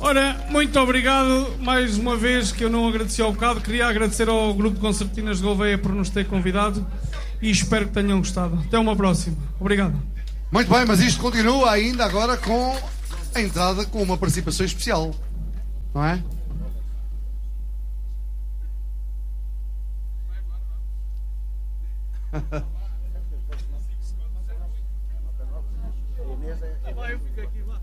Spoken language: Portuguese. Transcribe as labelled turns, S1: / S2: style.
S1: Ora, muito obrigado mais uma vez, que eu não agradeci ao bocado. Queria agradecer ao grupo de Concertinas de Gouveia por nos ter convidado e espero que tenham gostado. Até uma próxima. Obrigado.
S2: Muito bem, mas isto continua ainda agora com a entrada com uma participação especial, não é?
S1: Eu fico aqui lá.